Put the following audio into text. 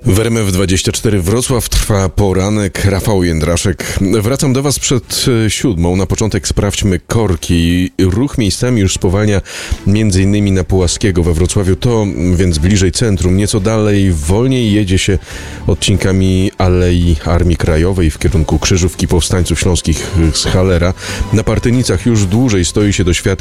W RMF24 Wrocław trwa poranek. Rafał Jędraszek. Wracam do Was przed 7:00. Na początek sprawdźmy korki. Ruch miejscami już spowalnia m.in. na Pułaskiego we Wrocławiu. To więc bliżej centrum. Nieco dalej wolniej jedzie się odcinkami Alei Armii Krajowej w kierunku Krzyżówki Powstańców Śląskich z Halera. Na Partynicach już dłużej stoi się do świata